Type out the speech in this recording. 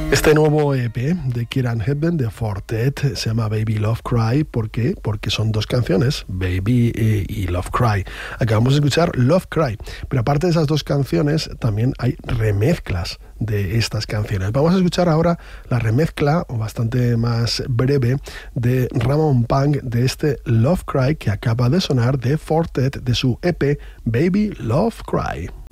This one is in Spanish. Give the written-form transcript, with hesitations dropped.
Este nuevo EP de Kieran Hebden de Fortet se llama Baby Love Cry. ¿Por qué? Porque son dos canciones, Baby y Love Cry. Acabamos de escuchar Love Cry, pero aparte de esas dos canciones también hay remezclas de estas canciones. Vamos a escuchar ahora la remezcla, o bastante más breve, de Ramon Pang de este Love Cry que acaba de sonar de Fortet de su EP Baby Love Cry.